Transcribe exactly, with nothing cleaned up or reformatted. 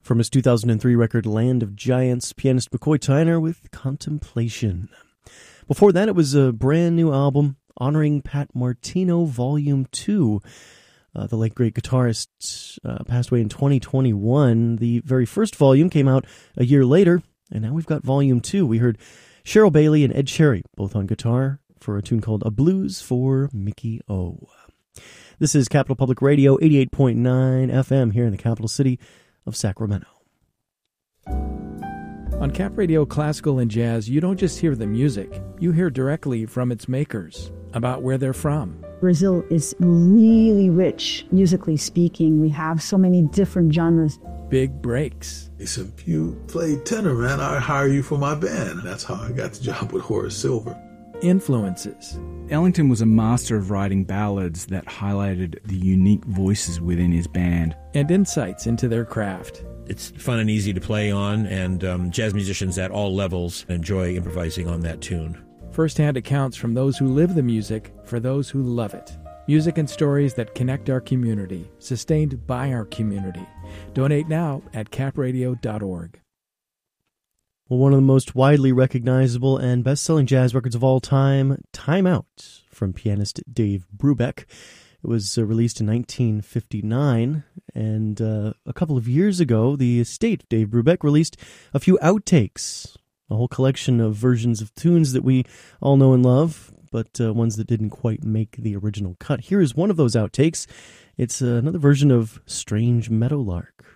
From his two thousand three record Land of Giants, pianist McCoy Tyner with Contemplation. Before that, it was a brand new album honoring Pat Martino Volume two. Uh, the late great guitarist uh, passed away in twenty twenty-one. The very first volume came out a year later, and now we've got Volume two. We heard Cheryl Bailey and Ed Sherry, both on guitar, for a tune called A Blues for Mickey O. This is Capital Public Radio, eighty-eight point nine F M here in the capital city of Sacramento. On Cap Radio Classical and Jazz, you don't just hear the music, you hear directly from its makers, about where they're from. Brazil is really rich, musically speaking. We have so many different genres. Big breaks. He said, if you play tenor, man, I'll hire you for my band. That's how I got the job with Horace Silver. Influences. Ellington was a master of writing ballads that highlighted the unique voices within his band. And insights into their craft. It's fun and easy to play on, and um, jazz musicians at all levels enjoy improvising on that tune. First-hand accounts from those who live the music for those who love it. Music and stories that connect our community, sustained by our community. Donate now at cap radio dot org. Well, one of the most widely recognizable and best-selling jazz records of all time, Time Out, from pianist Dave Brubeck. It was uh, released in nineteen fifty-nine, and uh, a couple of years ago, the estate of Dave Brubeck released a few outtakes, a whole collection of versions of tunes that we all know and love, but uh, ones that didn't quite make the original cut. Here is one of those outtakes. It's uh, another version of Strange Meadowlark.